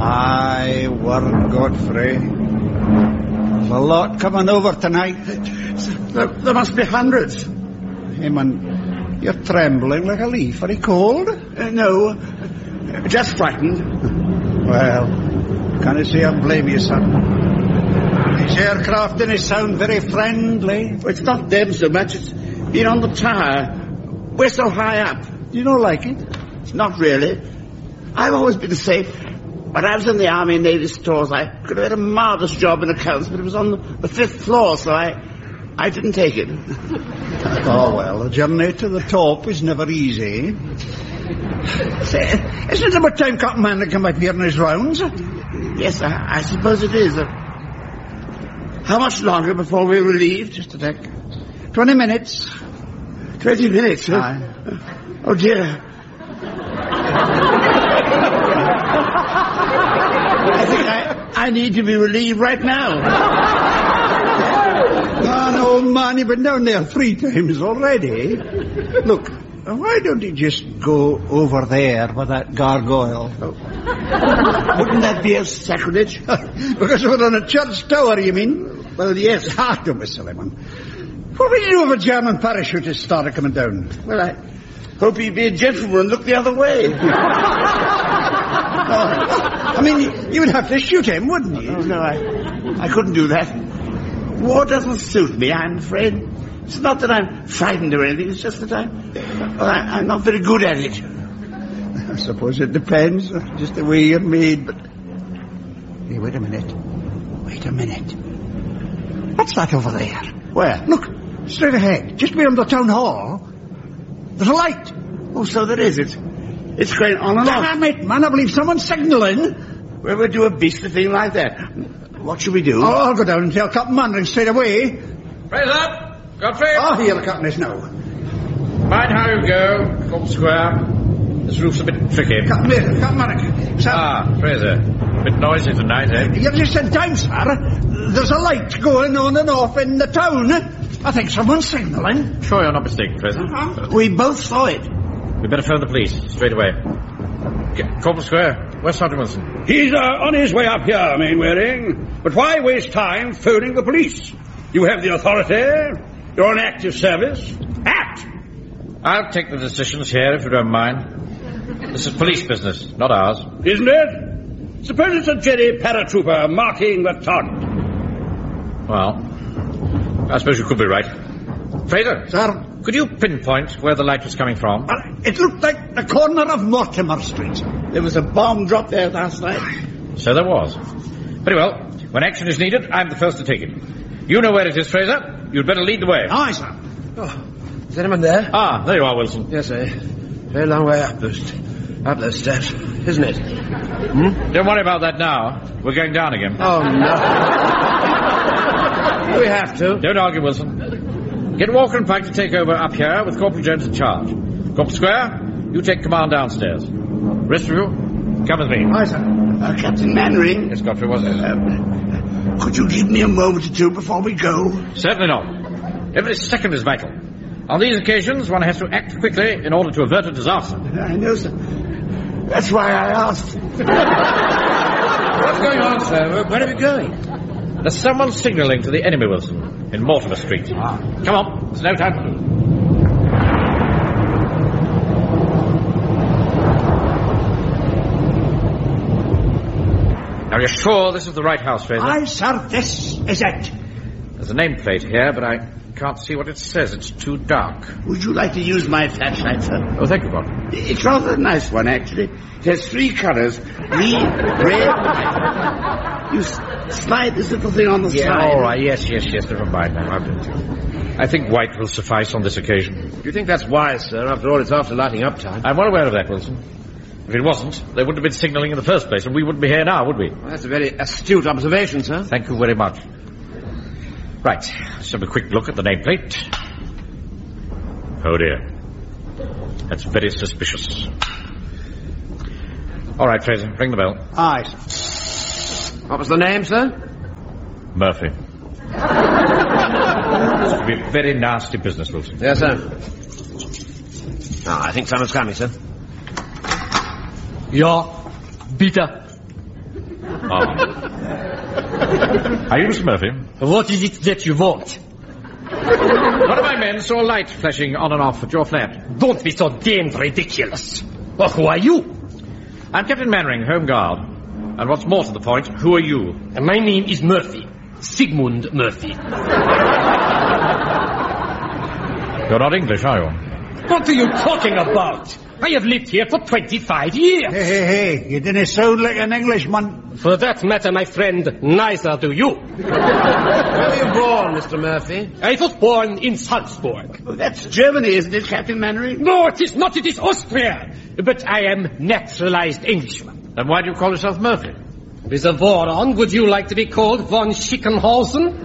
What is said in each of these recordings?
Aye, word, Godfrey. There's a lot coming over tonight. There must be hundreds. Hey, man, you're trembling like a leaf. Are you cold? No, just frightened. Well, can't say I blame you, son. These aircraft didn't sound very friendly. Well, it's not them so much. It's been on the tower. We're so high up. You don't like it? Not really. I've always been safe. When I was in the Army and Navy stores, I could have had a marvellous job in accounts, but it was on the 5th floor, so I didn't take it. Oh, well, the journey to the top is never easy. Say, isn't it about time Captain Manning come back here on his rounds? Yes, I suppose it is. How much longer before we're relieved? Just a sec. 20 minutes. 20 minutes, huh? Aye. Oh, dear. I think I need to be relieved right now. Oh, no, man, you've been down there 3 times already. Look, why don't you just go over there with that gargoyle? Oh. Wouldn't that be a sacrilege? Because we're on a church tower, you mean? Well, yes. Ah, don't be silly, man. What would you do if a German parachutist started coming down? Well, I hope he'd be a gentleman and look the other way. I mean, you would have to shoot him, wouldn't you? Oh, no, I couldn't do that. War doesn't suit me, I'm afraid. It's not that I'm frightened or anything, it's just that I'm not very good at it. I suppose it depends, just the way you're made, but... Hey, wait a minute. What's that over there? Where? Look, straight ahead, just beyond the town hall. There's a light. Oh, so there is it. It's going on and on. Damn it, man, I believe someone's signalling. Well, we'll do a beastly thing like that. What should we do? Oh, I'll go down and tell Captain Manning straight away. Raise up! Godfrey! Oh, here the captain is now. Mind how you go, Corp Square. This roof's a bit tricky. Captain Manning. Sir. Ah, Fraser. A bit noisy tonight, eh? You're just in time, sir. There's a light going on and off in the town. I think someone's signalling. Sure you're not mistaken, Fraser. We both saw it. We'd better phone the police, straight away. Corp Square, where's Sergeant Wilson? He's on his way up here, Mainwaring. But why waste time phoning the police? You have the authority. You're on active service. Act! I'll take the decisions here, if you don't mind. This is police business, not ours. Isn't it? Suppose it's a Jerry paratrooper marking the target. Well, I suppose you could be right. Fraser? Sir? Could you pinpoint where the light was coming from? It looked like the corner of Mortimer Street. There was a bomb dropped there last night. So there was. Very well. When action is needed, I'm the first to take it. You know where it is, Fraser. You'd better lead the way. Aye, sir. Oh, is anyone there? Ah, there you are, Wilson. Yes, sir. Very long way up those steps, isn't it? Don't worry about that now. We're going down again. Oh, no. We have to. Don't argue, Wilson. Get Walker and Pike to take over up here with Corporal Jones in charge. Corporal Square, you take command downstairs. Rest of you, come with me. Aye, sir. Captain Mannering. Yes, Godfrey, what's it? Could you give me a moment or two before we go? Certainly not. Every second is vital. On these occasions, one has to act quickly in order to avert a disaster. I know, sir. That's why I asked. What's going on, sir? Where are we going? There's someone signalling to the enemy, Wilson, in Mortimer Street. Come on, there's no time to lose. Are you sure this is the right house, Fraser? Aye, sir, this is it. There's a nameplate here, but I can't see what it says. It's too dark. Would you like to use my flashlight, sir? Oh, thank you, Godfrey. It's rather a nice one, actually. It has 3 colours. Green, red, white. You slide this little thing on the side. All right, yes, never mind now. I think white will suffice on this occasion. Do you think that's wise, sir? After all, it's after lighting up time. I'm well aware of that, Wilson. If it wasn't, they wouldn't have been signalling in the first place, and we wouldn't be here now, would we? Well, that's a very astute observation, sir. Thank you very much. Right, let's have a quick look at the nameplate. Oh, dear. That's very suspicious. All right, Fraser, ring the bell. Aye, sir. What was the name, sir? Murphy. This could be a very nasty business, Wilson. Yes, sir. I think someone's coming, sir. Ja, bitte. Are you Mr. Murphy? What is it that you want? One of my men saw a light flashing on and off at your flat. Don't be so damned ridiculous. Well, who are you? I'm Captain Mannering, Home Guard. And what's more to the point, who are you? My name is Murphy. Sigmund Murphy. You're not English, are you? What are you talking about? I have lived here for 25 years. Hey, you didn't sound like an Englishman. For that matter, my friend, neither do you. Where were you born, Mr. Murphy? I was born in Salzburg. Oh, that's Germany, isn't it, Captain Mannering? No, it is not. It is Austria. But I am naturalized Englishman. Then why do you call yourself Murphy? With the war on, would you like to be called von Schickenhausen?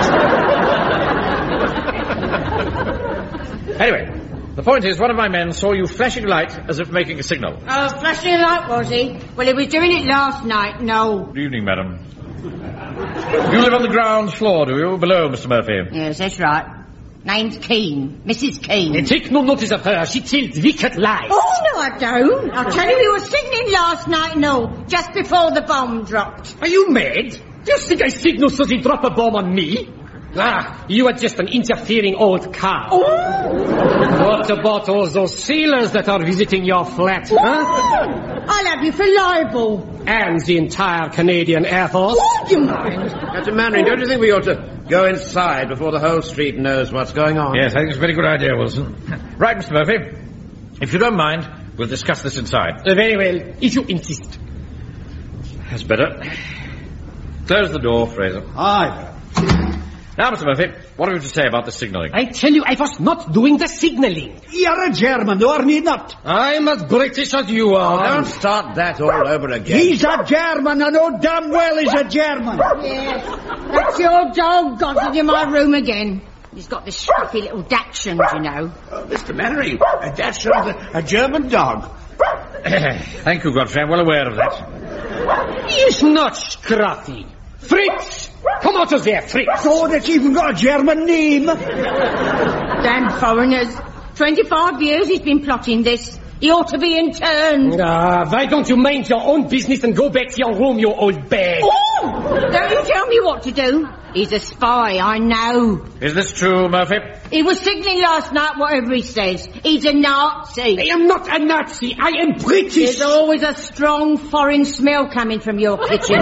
Anyway, the point is, one of my men saw you flashing a light as if making a signal. Oh, flashing a light, was he? Well, he was doing it last night, no. Good evening, madam. You live on the ground floor, do you? Below, Mr. Murphy. Yes, that's right. Name's Keane. Mrs. Keane. Take no notice of her. She tells wicked lies. Oh, no, I don't. I'll tell you, he was signaling last night, no, just before the bomb dropped. Are you mad? Do you think I signal so they drop a bomb on me? Ah, you are just an interfering old cow. Oh. What about all those sailors that are visiting your flat, huh? I'll have you for libel. And the entire Canadian Air Force? Would you mind? Captain Mannering, don't you think we ought to go inside before the whole street knows what's going on? Yes, I think it's a very good idea, Wilson. Right, Mr. Murphy. If you don't mind, we'll discuss this inside. Very well, if you insist. That's better. Close the door, Fraser. Aye. Now, Mr. Murphy, what have you to say about the signalling? I tell you, I was not doing the signaling. You're a German, though, are you not? I'm as British as you are. Don't start that all over again. He's a German, I know damn well he's a German. Yes, that's your dog got in my room again. He's got this scruffy little dachshund, you know. Oh, Mr. Mannering, that's a German dog. Thank you, Godfrey. I'm well aware of that. He's not scruffy. Fritz! Come out of there, Fritz! Oh, that's even got a German name. Damn foreigners. 25 years he's been plotting this. He ought to be interned. Why don't you mind your own business and go back to your room, you old bag? Oh! Don't you tell me what to do. He's a spy, I know. Is this true, Murphy? He was signaling last night, whatever he says. He's a Nazi. I am not a Nazi. I am British. There's always a strong foreign smell coming from your kitchen.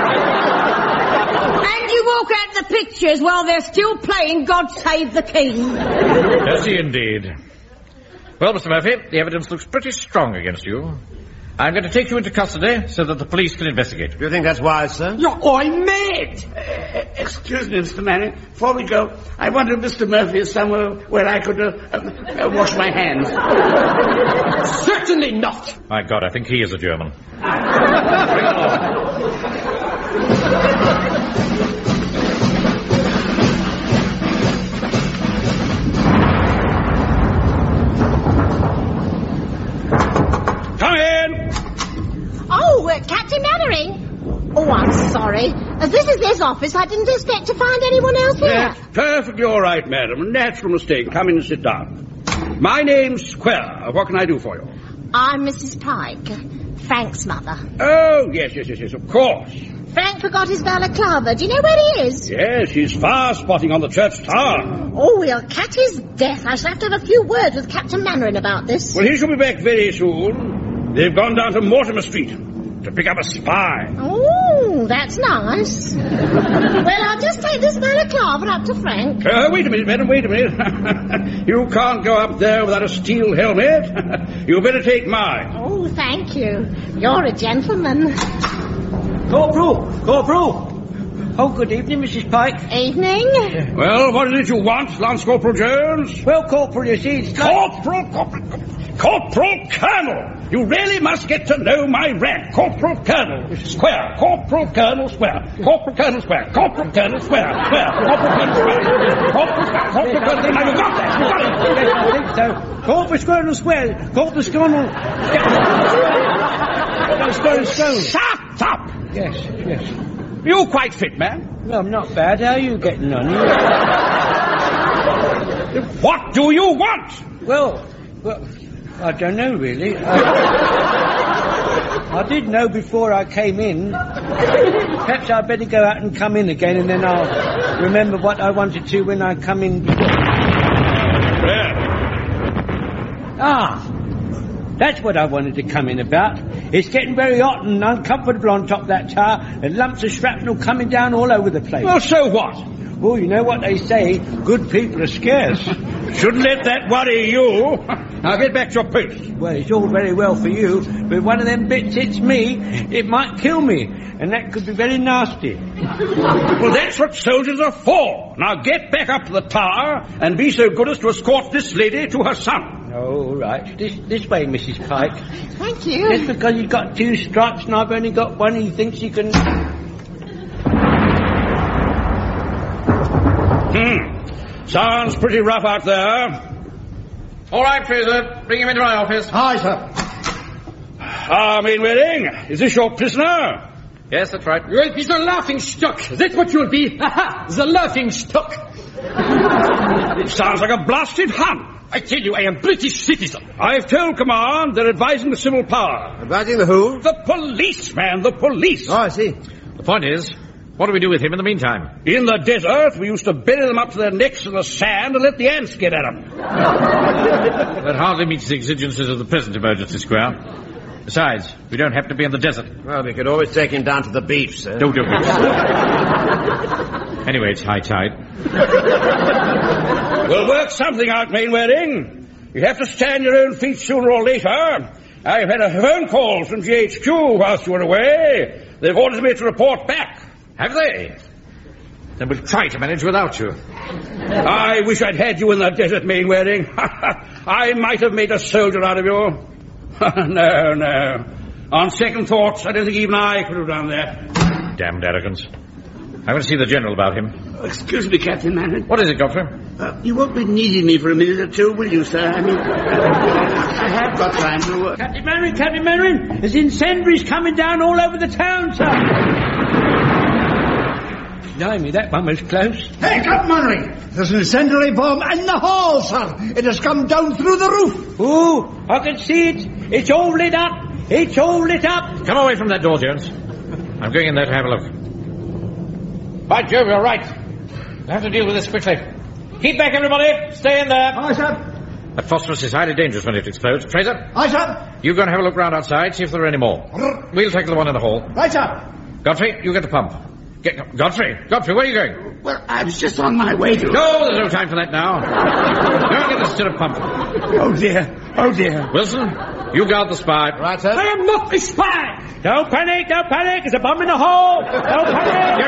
And you walk out the pictures while they're still playing God Save the King. Does he indeed? Well, Mr. Murphy, the evidence looks pretty strong against you. I'm going to take you into custody so that the police can investigate. Do you think that's wise, sir? You're all mad. Excuse me, Mr. Mannering. Before we go, I wonder if Mr. Murphy is somewhere where I could wash my hands. Certainly not. My God, I think he is a German. Come in! Oh, Captain Mannering. Oh, I'm sorry. This is his office. I didn't expect to find anyone else here. That's perfectly all right, madam. A natural mistake. Come in and sit down. My name's Square. What can I do for you? I'm Mrs. Pike. Frank's mother. Oh, yes, of course. Frank forgot his balaclava. Do you know where he is? Yes, he's far spotting on the church tower. Oh, we'll catch his death. I shall have to have a few words with Captain Mannering about this. Well, he shall be back very soon. They've gone down to Mortimer Street to pick up a spy. Oh, that's nice. Well, I'll just take this balaclava up to Frank. Wait a minute, madam, wait a minute. You can't go up there without a steel helmet. You better take mine. Oh, thank you. You're a gentleman. Corporal! Oh, good evening, Mrs. Pike. Evening. Well, what is it you want, Lance Corporal Jones? Well, Corporal, you see, it's Corporal Colonel! You really must get to know my rank. Corporal Colonel Square. Corporal Colonel Square. Corporal Colonel Square. Corporal Colonel Square. Corporal Colonel Square. Corporal Colonel. Now you got that. You got it. Yes, I think so. Corporal Colonel Square. Corporal Colonel. Stone. Shut up! Yes. You quite fit, man. Well, I'm not bad. How are you getting on? What do you want? Well, I don't know, really. I did know before I came in. Perhaps I'd better go out and come in again, and then I'll remember what I wanted to when I come in. Ah, that's what I wanted to come in about. It's getting very hot and uncomfortable on top of that tower, and lumps of shrapnel coming down all over the place. Well, so what? Well, you know what they say, good people are scarce. Shouldn't let that worry you. Now get back to your post. Well, it's all very well for you, but if one of them bits hits me, it might kill me, and that could be very nasty. Well, that's what soldiers are for. Now get back up to the tower and be so good as to escort this lady to her son. Oh, right. This way, Mrs. Pike. Thank you. Just because you've got 2 stripes and I've only got 1, he thinks you can... Sounds pretty rough out there. All right, Fraser. Bring him into my office. Aye, sir. Mainwaring, is this your prisoner? Yes, that's right. You'll be the laughing stock. That's what you'll be. The laughing stock. It sounds like a blasted Hun. I tell you, I am British citizen. I've told command they're advising the civil power. Advising the who? The police, man, the police. Oh, I see. The point is, what do we do with him in the meantime? In the desert, we used to bury them up to their necks in the sand and let the ants get at them. That hardly meets the exigencies of the present emergency, Squire. Besides, we don't happen to be in the desert. Well, we could always take him down to the beach, sir. Don't do it. Anyway, it's high tide. We'll work something out, Mainwaring. You have to stand your own feet sooner or later. I've had a phone call from GHQ whilst you were away. They've ordered me to report back. Have they? Then we'll try to manage without you. I wish I'd had you in the desert, Mainwaring. I might have made a soldier out of you. No. On second thoughts, I don't think even I could have done that. Damned arrogance. I'm going to see the General about him. Excuse me, Captain Mannering. What is it, Godfrey? You won't be needing me for a minute or two, will you, sir? I have got time to work. Captain Mannering, there's incendiaries coming down all over the town, sir. Blimey, that one was close. Hey, Captain Mannering! There's an incendiary bomb in the hall, sir. It has come down through the roof. Oh, I can see it. It's all lit up. It's all lit up. Come away from that door, Jones. I'm going in there to have a look. By Jove, you're right. We'll have to deal with this quickly. Keep back, everybody. Stay in there. Aye, sir. That phosphorus is highly dangerous when it explodes. Fraser? Aye, sir. You go and have a look round outside, see if there are any more. We'll take the one in the hall. Right, sir. Godfrey, you get the pump. Godfrey, where are you going? Well, I was just on my way to... No, there's no time for that now. Go and get the stirrup pump. Oh, dear. Wilson, you guard the spy. Right, sir. I am not a spy. Don't panic. There's a bomb in the hall. Don't panic.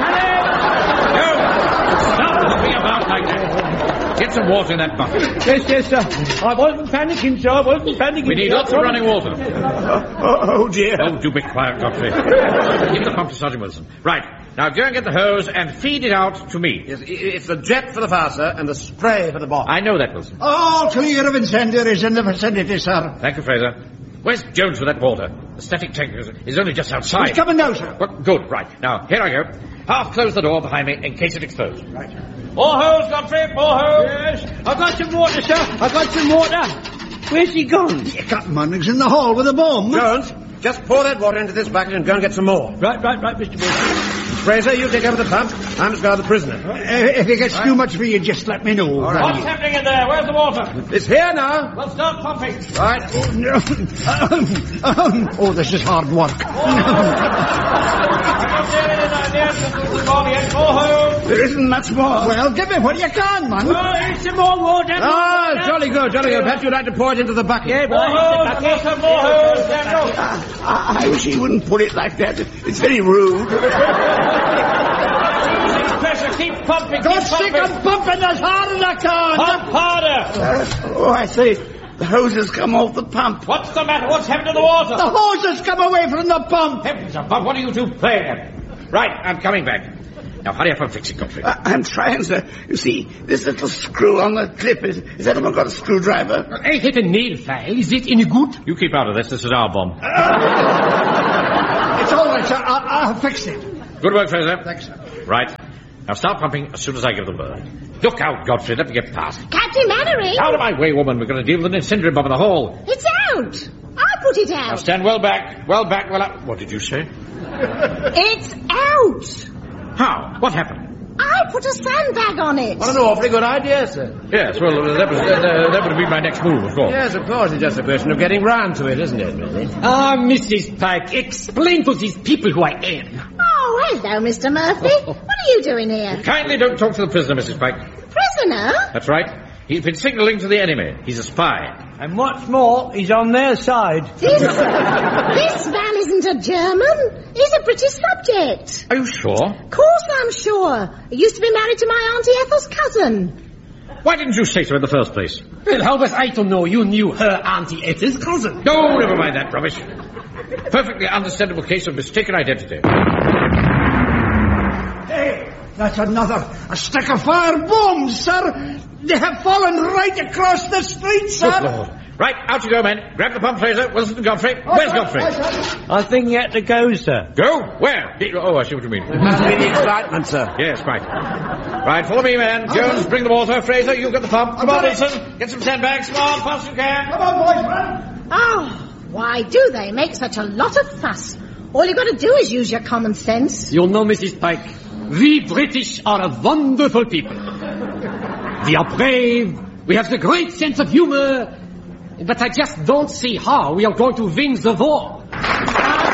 Stop hopping about like that. Get some water in that bucket. Yes, sir. I wasn't panicking, sir. We need lots of running water. Oh, dear. Oh, do be quiet, Godfrey. Give the pump to Sergeant Wilson. Right. Now go and get the hose and feed it out to me. Yes, it's the jet for the fire, sir, and the spray for the bomb. I know that, Wilson. All clear of incendiaries in the vicinity, sir. Thank you, Fraser. Where's Jones with that water? The static tank is only just outside. He's coming now, sir. Well, good, right. Now, here I go. Half close the door behind me in case it explodes. Right. More hose, Godfrey, more hose. Yes. I've got some water, sir. Where's he gone? Captain Mannering's in the hall with a bomb. Jones, just pour that water into this bucket and go and get some more. Right, Mr. Wilson. Fraser, you take over the pump. I must guard the prisoner. If it gets too much for you, just let me know. All right. What's happening in there? Where's the water? It's here now. Well, start pumping. Right. Oh, this is hard work. There isn't much more. Well, give me what you can, man. Here's some more water. Ah, jolly good. Perhaps you'd like to pour it into the bucket. Yeah, More hose, Daniel. I wish he wouldn't put it like that. It's very rude. Pressure, keep pumping, Go stick and pumping as hard as I can. Pump harder. I say, the hose has come off the pump. What's the matter? What's happened to the water? The hose has come away from the pump. Heavens above, what are you two playing at? Right, I'm coming back. Now, hurry up and fix it, Godfrey. I'm trying, sir. You see, this little screw on the clip, has anyone got a screwdriver? I hit a nail file. Is it any good? You keep out of this. This is our bomb. It's all right, sir. I'll fix it. Good work, Fraser. Thanks, sir. Right. Now start pumping as soon as I give the word. Look out, Godfrey. Let me get past. Captain Mannering! Out of my way, woman. We're going to deal with an incendiary bomb in the hall. It's out! I put put it Now out. stand well back. Well back, well up. What did you say? It's out. How? What happened? I put a sandbag on it. What an awfully good idea, sir. Yes, well, that would have been my next move, of course. Yes, of course. It's just a question of getting round to it, isn't it, really? Ah, Mrs. Pike, explain to these people who I am. Oh, hello, Mr. Murphy. What are you doing here? Kindly don't talk to the prisoner, Mrs. Pike. Prisoner? That's right. He's been signaling to the enemy. He's a spy. And what's more, he's on their side. This man isn't a German. He's a British subject. Are you sure? Of course I'm sure. He used to be married to my Auntie Ethel's cousin. Why didn't you say so in the first place? Well, how was I to know you knew her Auntie Ethel's cousin? No, never mind that rubbish. Perfectly understandable case of mistaken identity. Hey, that's a stack of fire bombs, sir. They have fallen right across the street, sir. Good Lord. Right, out you go, men. Grab the pump, Fraser. Wilson and Godfrey. Where's Godfrey? I think he had to go, sir. Go? Where? Oh, I see what you mean. Must be the excitement, sir. Yes, quite. Right, follow me, man. Jones, bring the water. Fraser, you've got the pump. Come on, Wilson. Get some sandbags. Come on, fast as you can. Come on, boys, man. Oh, why do they make such a lot of fuss? All you've got to do is use your common sense. You know, Mrs. Pike, we British are a wonderful people. We are brave. We have the great sense of humor. But I just don't see how we are going to win the war.